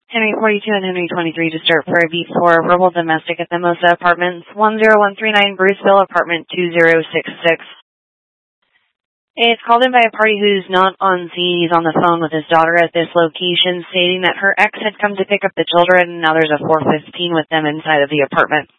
Henry 42 and Henry 23 to start for a beat for verbal domestic at the Mimosa Apartments, 10139 Bruceville, apartment 2066. It's called in by a party who's not on scene. He's on the phone with his daughter at this location, stating that her ex had come to pick up the children, and now there's a 415 with them inside of the apartment.